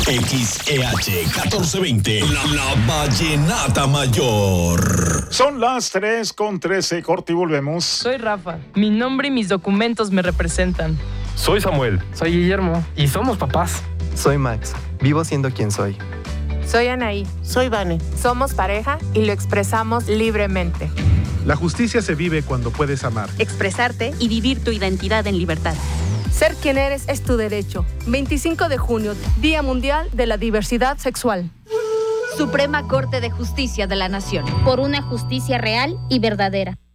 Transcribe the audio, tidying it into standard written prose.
XEH 1420, la Vallenata Mayor. Son las 3:13, corte y volvemos. Soy Rafa. Mi nombre y mis documentos me representan. Soy Samuel. Soy Guillermo. Y somos papás. Soy Max. Vivo siendo quien soy. Soy Anaí. Soy Vane. Somos pareja y lo expresamos libremente. La justicia se vive cuando puedes amar, expresarte y vivir tu identidad en libertad. Ser quien eres es tu derecho. 25 de junio, Día Mundial de la Diversidad Sexual. Suprema Corte de Justicia de la Nación. Por una justicia real y verdadera.